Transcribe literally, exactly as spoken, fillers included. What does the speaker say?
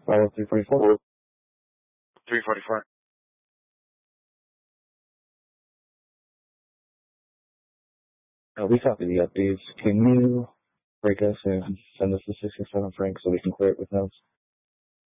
Bravo three forty-four. three forty-four. Uh, we copy the updates. Can you break us and send us the six or seven francs so we can clear it with notes?